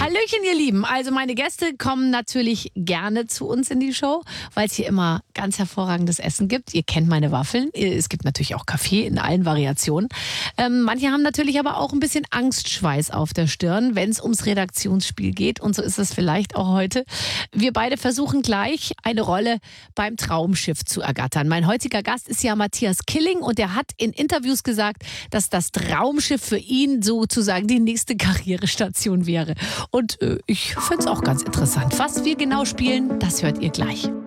Hallöchen, ihr Lieben. Also meine Gäste kommen natürlich gerne zu uns in die Show, weil es hier immer ganz hervorragendes Essen gibt. Ihr kennt meine Waffeln. Es gibt natürlich auch Kaffee in allen Variationen. Manche haben natürlich aber auch ein bisschen Angstschweiß auf der Stirn, wenn es ums Redaktionsspiel geht. Und so ist es vielleicht auch heute. Wir beide versuchen gleich eine Rolle beim Traumschiff zu ergattern. Mein heutiger Gast ist ja Matthias Killing und er hat in Interviews gesagt, dass das Traumschiff für ihn sozusagen die nächste Karrierestation wäre. Und ich finde es auch ganz interessant. Was wir genau spielen, das hört ihr gleich.